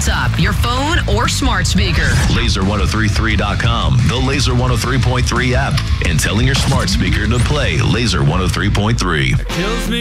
laptop, your phone, or smart speaker. Laser1033.com, the Laser 103.3 app, and telling your smart speaker to play Laser 103.3.